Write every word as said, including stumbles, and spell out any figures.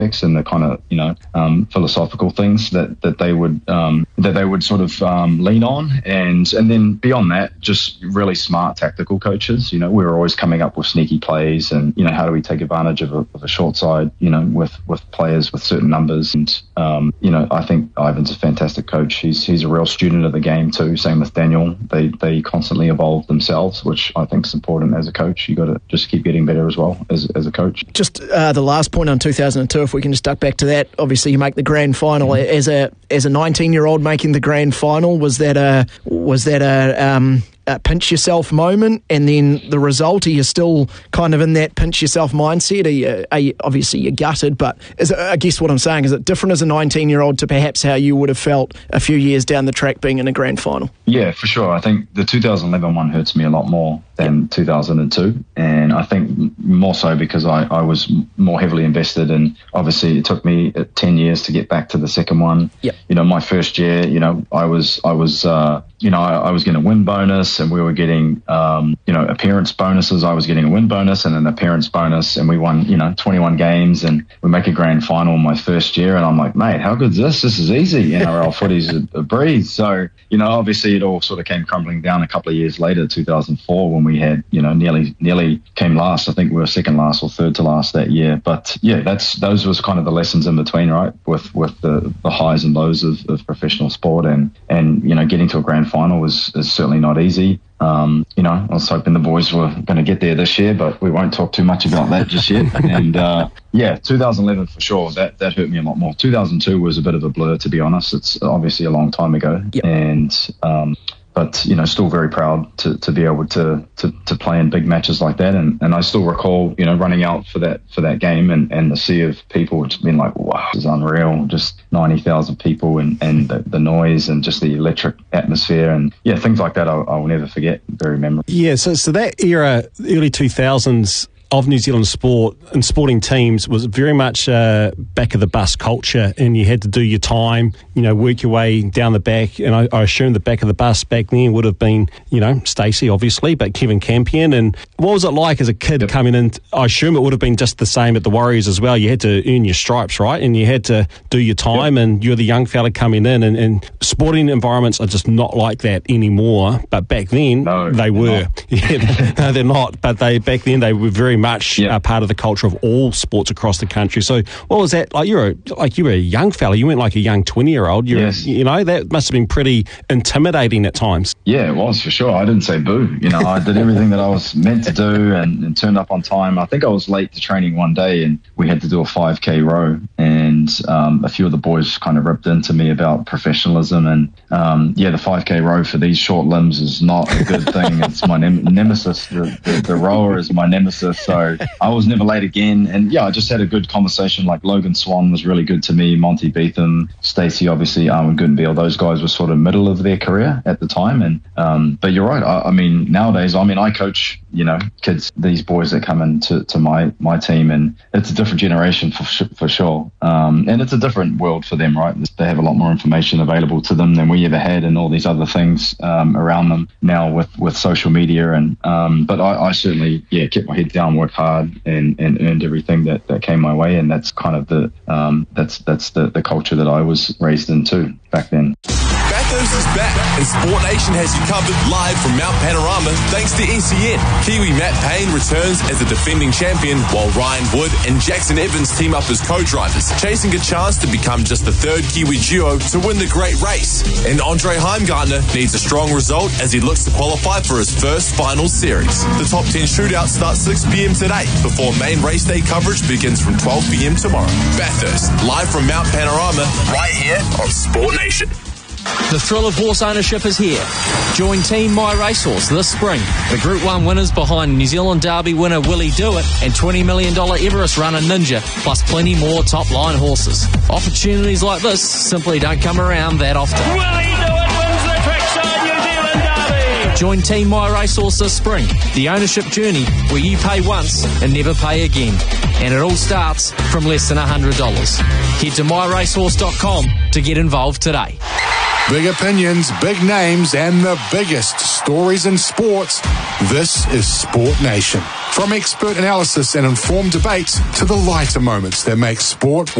and the kind of, you know, um, philosophical things that, that they would um, that they would sort of um, lean on. And and then beyond that, just really smart tactical coaches. You know, we were always coming up with sneaky plays and, you know, how do we take advantage of a, of a short side, you know, with, with players with certain numbers. And, um, you know, I think Ivan's a fantastic coach. He's he's a real student of the game too. Same with Daniel. They, they constantly evolve themselves, which I think is important as a coach. You got to just keep getting better as well as, as a coach. Just uh, the last point on two thousand two, if we can just duck back to that. Obviously, you make the grand final mm-hmm. as a as a nineteen-year-old making the grand final. Was that a was that a um, a pinch yourself moment, and then the result? Are you still kind of in that pinch yourself mindset? Are you, are you, obviously you're gutted, but is it, I guess what I'm saying is it different as a nineteen-year-old to perhaps how you would have felt a few years down the track being in a grand final? Yeah, for sure. I think the two thousand eleven one hurts me a lot more than two thousand two, and I think more so because I, I was more heavily invested, and obviously it took me ten years to get back to the second one. Yep. You know, my first year, you know, I was I was uh, you know I, I was getting a win bonus, and we were getting um, you know appearance bonuses. I was getting a win bonus and an appearance bonus, and we won you know twenty-one games, and we make a grand final in my first year, and I'm like, mate, how good's this? This is easy. N R L footy's a, a breeze. So you know, obviously it all sort of came crumbling down a couple of years later, two thousand four, when we had you know nearly nearly came last. I think we were second last or third to last that year. But yeah, that's those was kind of the lessons in between, right? With with the, the highs and lows of, of professional sport, and and you know getting to a grand final was is certainly not easy. Um, you know, I was hoping the boys were going to get there this year, but we won't talk too much about that just yet. And uh, yeah, two thousand eleven for sure, that that hurt me a lot more. two thousand two was a bit of a blur, to be honest. It's obviously a long time ago, yep. and um, but you know, still very proud to, to be able to, to, to play in big matches like that. And, and I still recall, you know, running out for that for that game and, and the sea of people just being like, wow, this is unreal. Just ninety thousand people and, and the, the noise and just the electric atmosphere and yeah, things like that. I'll, I'll never forget. Very memorable. Yeah. So so that era, early two thousands. Of New Zealand sport and sporting teams was very much uh, back of the bus culture, and you had to do your time, you know, work your way down the back. And I, I assume the back of the bus back then would have been, you know, Stacey, obviously, but Kevin Campion. And what was it like as a kid yep. coming in? I assume it would have been just the same at the Warriors as well. You had to earn your stripes, right? And you had to do your time, yep. and you're the young fella coming in. And, and sporting environments are just not like that anymore. But back then, no, they were. Yeah, no, they're not. But they back then they were very much yeah. uh, part of the culture of all sports across the country. So what was that like? You're a, like you were a young fella. You went like a young twenty year old. Yes. You know, that must have been pretty intimidating at times. Yeah, it was for sure. I didn't say boo. You know, I did everything that I was meant to do and, and turned up on time. I think I was late to training one day, and we had to do a five K row, and um, a few of the boys kind of ripped into me about professionalism. And um, yeah, the five K row for these short limbs is not a good thing. It's my nem- nemesis. The, the, the rower is my nemesis. So I was never late again. And yeah, I just had a good conversation. Like Logan Swan was really good to me, Monty Beetham, Stacey, obviously, Arwen Goodenbeal. Those guys were sort of middle of their career at the time. And um, but you're right. I, I mean, nowadays, I mean, I coach, you know, kids, these boys that come into to my my team, and it's a different generation for for sure. Um, and it's a different world for them, right? They have a lot more information available to them than we ever had, and all these other things um, around them now with, with social media. And um, but I, I certainly, yeah, kept my head down, worked hard, and, and earned everything that, that came my way. And that's kind of the um, that's that's the, the culture that I was raised into back then. Bathurst is back, and Sport Nation has you covered live from Mount Panorama thanks to S E N. Kiwi Matt Payne returns as a defending champion, while Ryan Wood and Jackson Evans team up as co-drivers, chasing a chance to become just the third Kiwi duo to win the Great Race. And Andre Heimgartner needs a strong result as he looks to qualify for his first final series. The top ten shootout starts six p.m. today, before main race day coverage begins from twelve p.m. tomorrow. Bathurst, live from Mount Panorama, right here on Sport Nation. The thrill of horse ownership is here. Join Team My Racehorse this spring. The Group one winners behind New Zealand Derby winner Willie Dewitt and twenty million dollars Everest runner Ninja, plus plenty more top-line horses. Opportunities like this simply don't come around that often. Willie Dewitt wins the Trackside New Zealand Derby. Join Team My Racehorse this spring, the ownership journey where you pay once and never pay again. And it all starts from less than one hundred dollars. Head to my racehorse dot com to get involved today. Big opinions, big names, and the biggest stories in sports. This is Sport Nation. From expert analysis and informed debates to the lighter moments that make sport